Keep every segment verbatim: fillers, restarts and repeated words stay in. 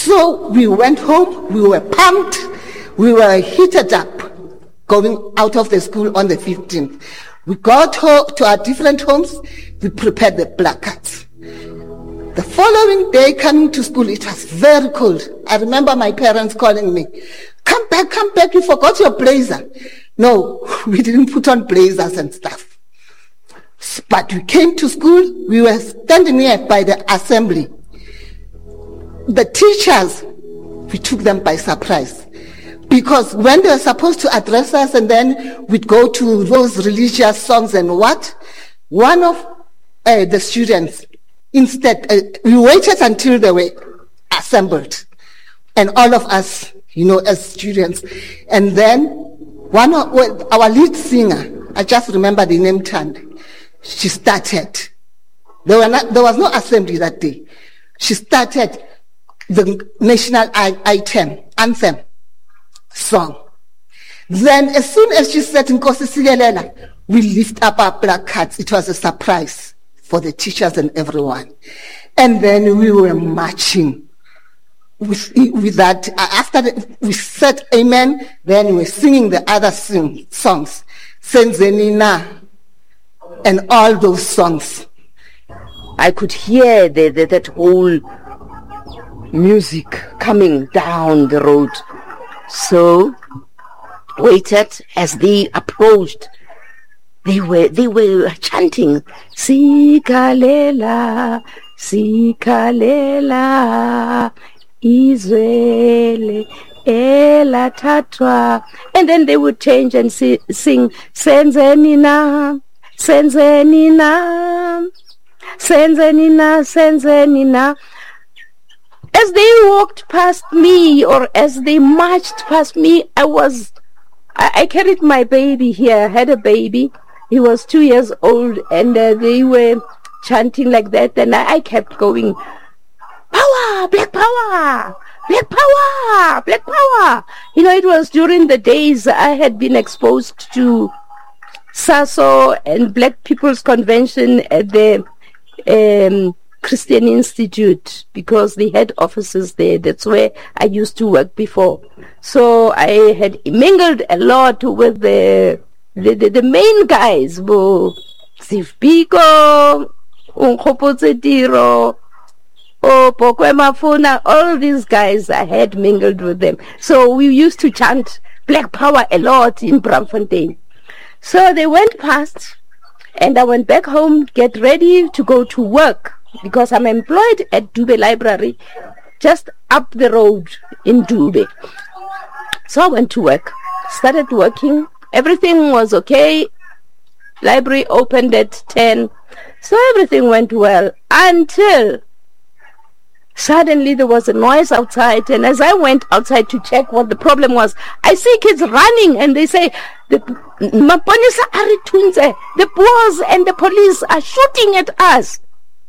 So we went home, we were pumped, we were heated up going out of the school on the fifteenth. We got home to our different homes, we prepared the placards. The following day, coming to school, it was very cold. I remember my parents calling me, come back, come back, you forgot your blazer. No, we didn't put on blazers and stuff. But we came to school, we were standing here by the assembly. The teachers, we took them by surprise. Because when they were supposed to address us and then we'd go to those religious songs and what, one of uh, the students, instead, uh, we waited until they were assembled. And all of us, you know, as students. And then one of well, our lead singer, I just remember the name Tand, she started. There, were not, there was no assembly that day. She started the national item, anthem song. Then as soon as she said Nkosi Sikelel, we lift up our placards. It was a surprise for the teachers and everyone. And then we were marching with, with that. After the, we said amen, then we were singing the other sing, songs, Senzenina, and all those songs. I could hear the, the, that whole music coming down the road. So waited as they approached. They were they were chanting, Sikalela, Sikalela, Israel, Ela Tatwa. And then they would change and si- sing, Senzenina, Senzenina, Senzenina, Senzenina. As they walked past me, or as they marched past me, I was, I, I carried my baby here. I had a baby. He was two years old, and uh, they were chanting like that, and I, I kept going, power, black power, black power, black power. You know, it was during the days I had been exposed to SASO and Black People's Convention at the um, Christian Institute, because they had offices there. That's where I used to work before. So I had mingled a lot with the the, the, the main guys, Bo Sifpiko, Unkopotse Tiro, Oh Pokwe Mafuna, all these guys, I had mingled with them. So we used to chant Black Power a lot in Braamfontein. So they went past, and I went back home, get ready to go to work, because I'm employed at Dube Library, just up the road in Dube. So I went to work, started working. Everything was okay. Library opened at ten. So everything went well until suddenly there was a noise outside. And as I went outside to check what the problem was, I see kids running, and they say, the Maponisa Aritunze, the boys and the police are shooting at us.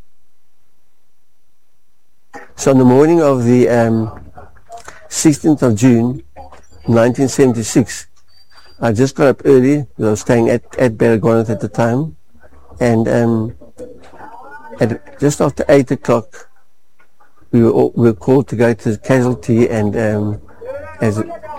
So on the morning of the um, sixteenth of June, nineteen seventy-six, I just got up early. I was staying at, at Baragwanath at the time. And um, at just after eight o'clock, we were, all, we were called to go to the casualty, and um, as